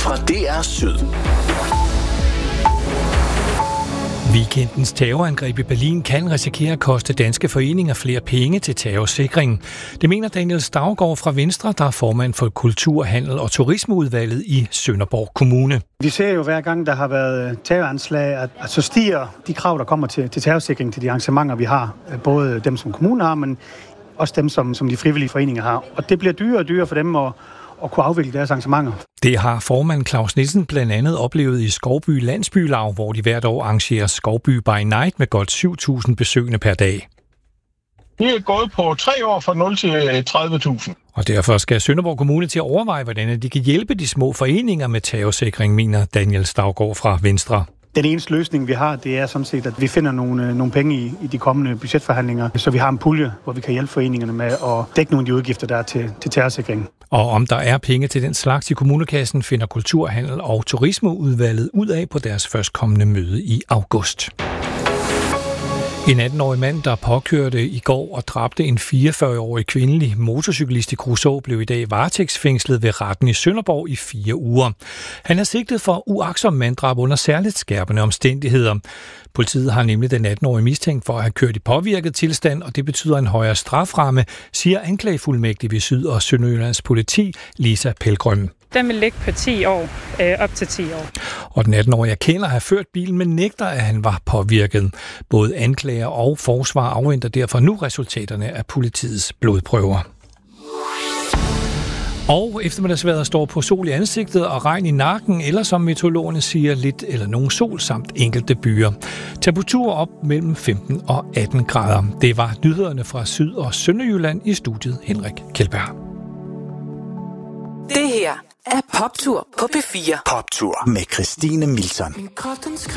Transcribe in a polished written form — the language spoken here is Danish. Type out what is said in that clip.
fra DR Syd. Weekendens terrorangreb i Berlin kan risikere at koste danske foreninger flere penge til terrorsikring. Det mener Daniel Staugaard fra Venstre, der er formand for Kultur-, Handel- og Turismeudvalget i Sønderborg Kommune. Vi ser jo hver gang, der har været terroranslag, at så stiger de krav, der kommer til terrorsikring til de arrangementer, vi har. Både dem, som kommunen har, men også dem, som de frivillige foreninger har. Og det bliver dyrere og dyrere for dem at kunne afvikle deres arrangementer. Det har formand Claus Nielsen blandt andet oplevet i Skovby Landsbylav, hvor de hvert år arrangerer Skovby by Night med godt 7.000 besøgende per dag. Det er gået på 3 år fra 0 til 30.000. Og derfor skal Sønderborg Kommune til at overveje, hvordan de kan hjælpe de små foreninger med terrorsikring, mener Daniel Staugaard fra Venstre. Den eneste løsning, vi har, det er sådan set, at vi finder nogle penge i de kommende budgetforhandlinger, så vi har en pulje, hvor vi kan hjælpe foreningerne med at dække nogle af de udgifter, der er til terrorsikring. Og om der er penge til den slags i kommunekassen, finder Kultur-, Handel- og Turismeudvalget ud af på deres førstkommende møde i august. En 18-årig mand, der påkørte i går og dræbte en 44-årig kvindelig motorcyklist i Kruså, blev i dag varetægtsfængslet ved retten i Sønderborg i 4 uger. Han er sigtet for uagtsom manddrab under særligt skærpende omstændigheder. Politiet har nemlig den 18-årige mistænkt for at have kørt i påvirket tilstand, og det betyder en højere straframme, siger anklagefuldmægtig ved Syd- og Sønderjyllands politi, Lisa Pelgrøm. Den vil ligge på 10 år, op til 10 år. Og den 18-årige erkender at have ført bilen, men nægter, at han var påvirket. Både anklager og forsvar afventer derfor nu resultaterne af politiets blodprøver. Og eftermiddagsvejret står på sol i ansigtet og regn i nakken, eller som meteorologerne siger, lidt eller nogen sol samt enkelte byer. Temperatur op mellem 15 og 18 grader. Det var nyhederne fra Syd- og Sønderjylland i studiet Henrik Kjeldberg. Det her er Poptur på P4. Poptur med Christine Milton.